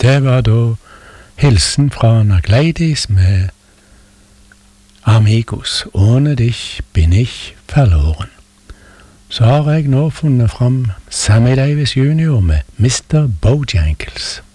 Det var da hilsen fra Nagleidis med Amigos, ohne dich bin ich verloren. Så har jeg nå funnet fram Sammy Davis Jr. med Mr. Bojangles.